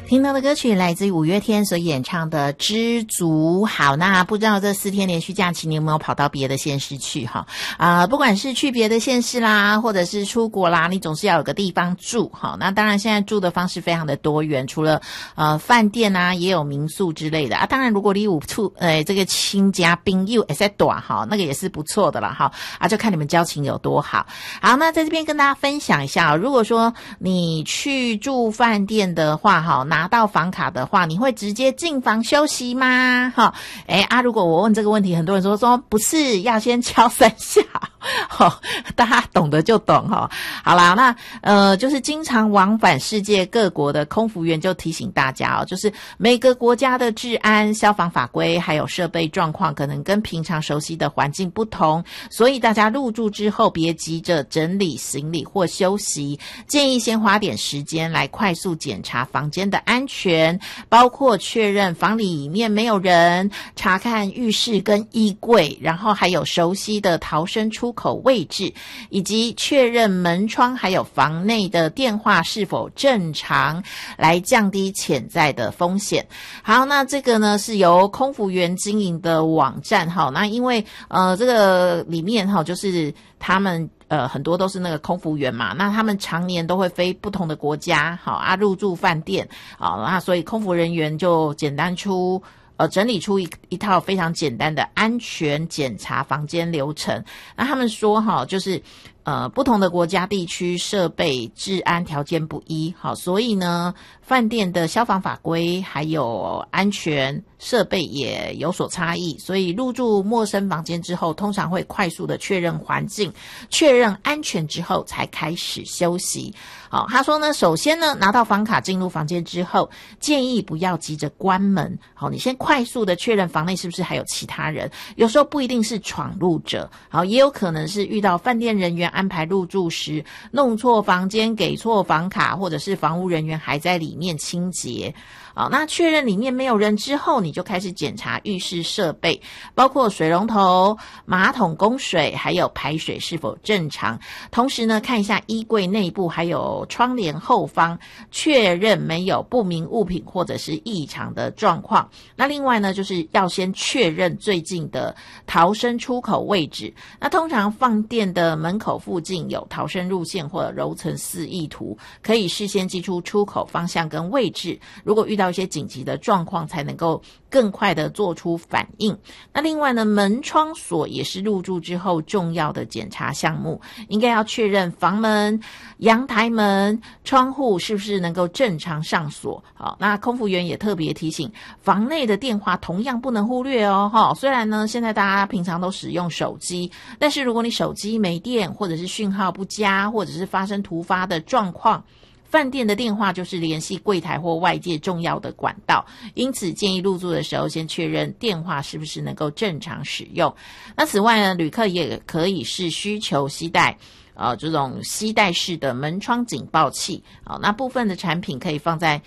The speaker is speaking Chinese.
听到的歌曲来自于五月天所演唱的《知足》。好，那不知道这4天连续假期你有没有跑到别的县市去哈？不管是去别的县市啦，或者是出国啦，你总是要有个地方住哈。那当然现在住的方式非常的多元，除了饭店啊，也有民宿之类的啊。当然如果你有这个亲家朋友也在短哈，那个也是不错的啦哈。就看你们交情有多好。好，那在这边跟大家分享一下，如果说你去住饭店的话哈，拿到房卡的话，你会直接进房休息吗？哈，如果我问这个问题，很多人说不是，要先敲3下。大家懂得就懂哈。好啦，那就是经常往返世界各国的空服员就提醒大家就是每个国家的治安、消防法规还有设备状况可能跟平常熟悉的环境不同，所以大家入住之后别急着整理行李或休息，建议先花点时间来快速检查房间的安全，包括确认房里面没有人，查看浴室跟衣柜，然后还有熟悉的逃生出口位置，以及确认门窗还有房内的电话是否正常，来降低潜在的风险。好，那这个呢是由空服员经营的网站哈。那因为这个里面哈就是他们很多都是那个空服员嘛，那他们常年都会飞不同的国家，入住饭店，那所以空服人员就整理出一套非常简单的安全检查房间流程。那他们说就是不同的国家地区设备治安条件不一，所以呢饭店的消防法规还有安全设备也有所差异，所以入住陌生房间之后，通常会快速的确认环境，确认安全之后才开始休息。好，他说呢，首先呢，拿到房卡进入房间之后，建议不要急着关门。好，你先快速的确认房内是不是还有其他人，有时候不一定是闯入者，好，也有可能是遇到饭店人员安排入住时弄错房间，给错房卡，或者是房屋人员还在里面清洁。好，那确认里面没有人之后，你就开始检查浴室设备，包括水龙头、马桶供水还有排水是否正常。同时呢，看一下衣柜内部还有窗帘后方，确认没有不明物品或者是异常的状况。那另外呢，就是要先确认最近的逃生出口位置。那通常饭店的门口附近有逃生路线或者楼层示意图，可以事先记出出口方向跟位置，如果遇到一些紧急的状况才能够更快的做出反应。那另外呢，门窗锁也是入住之后重要的检查项目，应该要确认房门、阳台门、窗户是不是能够正常上锁。好，那空服员也特别提醒，房内的电话同样不能忽略哦。虽然呢现在大家平常都使用手机，但是如果你手机没电，或者是讯号不佳，或者是发生突发的状况，饭店的电话就是联系柜台或外界重要的管道，因此建议入住的时候先确认电话是不是能够正常使用。那此外呢，旅客也可以是需求携带这种携带式的门窗警报器，那部分的产品可以放在